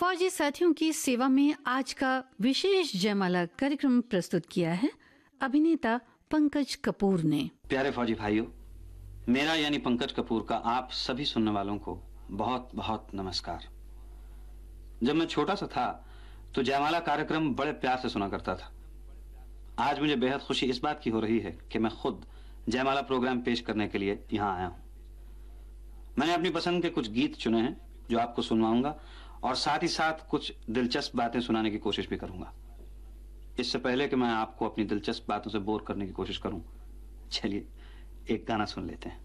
फौजी साथियों की सेवा में आज का विशेष जयमाला कार्यक्रम प्रस्तुत किया है अभिनेता पंकज कपूर ने। प्यारे फौजी भाइयों, मेरा यानी पंकज कपूर का आप सभी सुनने वालों को बहुत बहुत नमस्कार। जब मैं छोटा सा था तो जयमाला कार्यक्रम बड़े प्यार से सुना करता था। आज मुझे बेहद खुशी इस बात की हो रही है कि मैं खुद जयमाला प्रोग्राम पेश करने के लिए यहाँ आया हूँ। मैंने अपनी पसंद के कुछ गीत चुने हैं जो आपको सुनवाऊंगा और साथ ही साथ कुछ दिलचस्प बातें सुनाने की कोशिश भी करूंगा। इससे पहले कि मैं आपको अपनी दिलचस्प बातों से बोर करने की कोशिश करूं, चलिए एक गाना सुन लेते हैं।